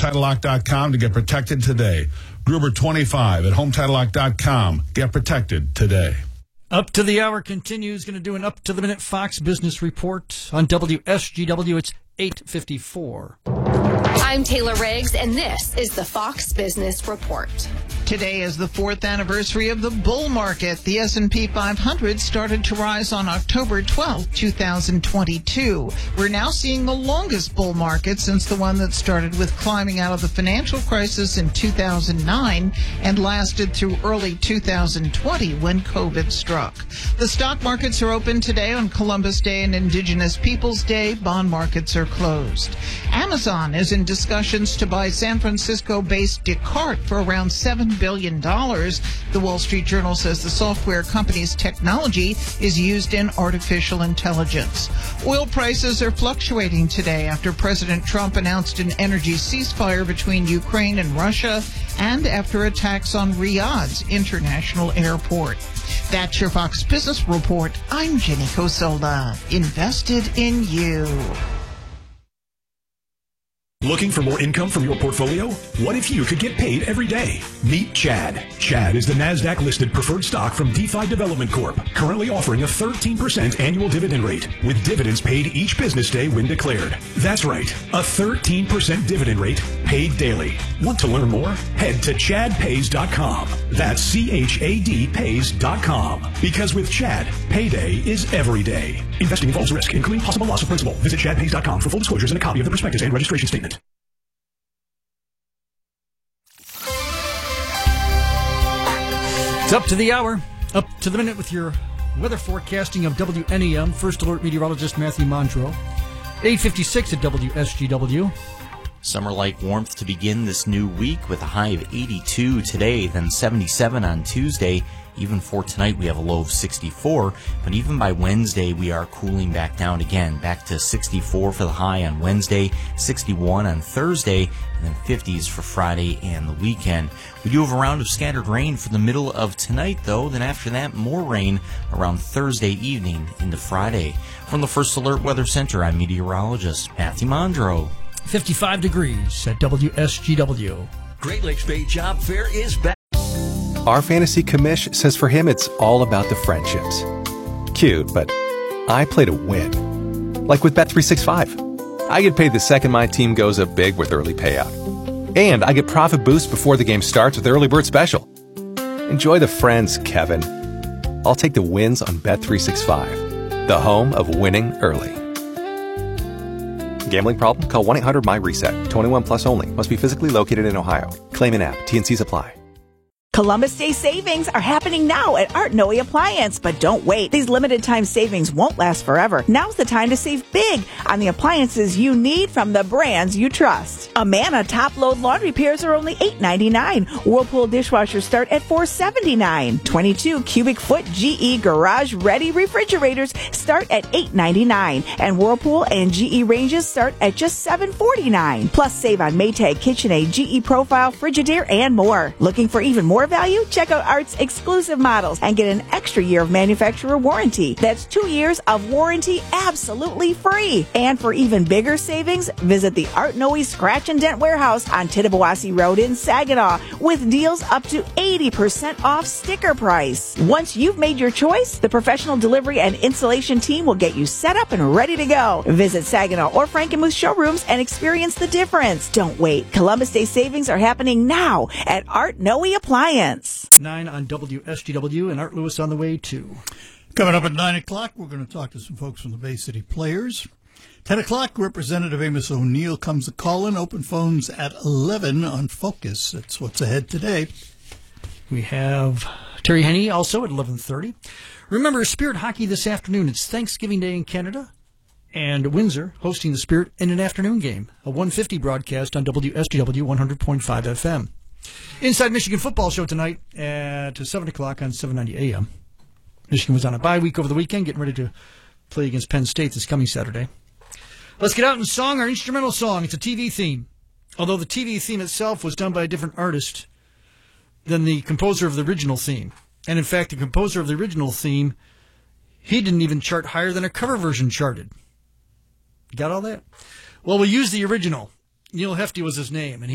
HomeTitleLock.com to get protected today. Gruber 25 at HomeTitleLock.com. Get protected today. Up to the Hour continues. Going to do an up-to-the-minute Fox Business Report on WSGW. It's 8:54. I'm Taylor Riggs, and this is the Fox Business Report. Today is the 4th anniversary of the bull market. The S&P 500 started to rise on October 12, 2022. We're now seeing the longest bull market since the one that started with climbing out of the financial crisis in 2009 and lasted through early 2020 when COVID struck. The stock markets are open today on Columbus Day and Indigenous Peoples Day. Bond markets are closed. Amazon is in discussions to buy San Francisco-based Descartes for around $7 billion. The Wall Street Journal says the software company's technology is used in artificial intelligence. Oil prices are fluctuating today after President Trump announced an energy ceasefire between Ukraine and Russia and after attacks on Riyadh's international airport. That's your Fox Business Report. I'm Jenny Cosola. Invested in you. Looking for more income from your portfolio? What if you could get paid every day? Meet Chad. Chad is the NASDAQ-listed preferred stock from DeFi Development Corp., currently offering a 13% annual dividend rate, with dividends paid each business day when declared. That's right, a 13% dividend rate paid daily. Want to learn more? Head to chadpays.com. That's CHAD pays.com. Because with Chad, payday is every day. Investing involves risk, including possible loss of principal. Visit chadpays.com for full disclosures and a copy of the prospectus and registration statement. It's up to the hour, up to the minute with your weather forecasting of WNEM. First Alert meteorologist Matthew Mondro. 8:56 at WSGW. Summer-like warmth to begin this new week with a high of 82 today, then 77 on Tuesday. Even for tonight, we have a low of 64, but even by Wednesday, we are cooling back down again, back to 64 for the high on Wednesday, 61 on Thursday, and then 50s for Friday and the weekend. We do have a round of scattered rain for the middle of tonight, though. Then after that, more rain around Thursday evening into Friday. From the First Alert Weather Center, I'm meteorologist Matthew Mondro. 55 degrees at WSGW. Great Lakes Bay Job Fair is back. Our fantasy commish says for him it's all about the friendships. Cute, but I play to win. Like with Bet365. I get paid the second my team goes up big with early payout. And I get profit boost before the game starts with Early Bird Special. Enjoy the friends, Kevin. I'll take the wins on Bet365, the home of winning early. Gambling problem? Call 1-800-MY-RESET. 21 plus only. Must be physically located in Ohio. Claim in app. T&Cs apply. Columbus Day savings are happening now at Art Noe Appliance, but don't wait. These limited time savings won't last forever. Now's the time to save big on the appliances you need from the brands you trust. Amana top load laundry pairs are only $8.99. Whirlpool dishwashers start at $4.79. 22 cubic foot GE garage ready refrigerators start at $8.99. And Whirlpool and GE ranges start at just $7.49. Plus save on Maytag KitchenAid, GE Profile, Frigidaire, and more. Looking for even more value? Check out Art's exclusive models and get an extra year of manufacturer warranty. That's 2 years of warranty absolutely free. And for even bigger savings, visit the Art Noe Scratch and Dent Warehouse on Tittabawassee Road in Saginaw with deals up to 80% off sticker price. Once you've made your choice, the professional delivery and installation team will get you set up and ready to go. Visit Saginaw or Frankenmuth showrooms and experience the difference. Don't wait. Columbus Day savings are happening now at Art Noe Appliance. 9 on WSGW and Art Lewis on the way too. Coming up at 9 o'clock, we're going to talk to some folks from the Bay City Players. 10 o'clock, Representative Amos O'Neill comes to call in. Open phones at 11 on Focus. That's what's ahead today. We have Terry Henney also at 11:30. Remember, Spirit Hockey this afternoon. It's Thanksgiving Day in Canada. And Windsor hosting the Spirit in an afternoon game. A 1:50 broadcast on WSGW 100.5 FM. Inside Michigan Football Show tonight at 7 o'clock on 790 AM. Michigan was on a bye week over the weekend, getting ready to play against Penn State this coming Saturday. Let's get out in song, our instrumental song. It's a TV theme. Although the TV theme itself was done by a different artist than the composer of the original theme. And in fact, the composer of the original theme, he didn't even chart higher than a cover version charted. Got all that? Well, we used the original. Neil Hefti was his name, and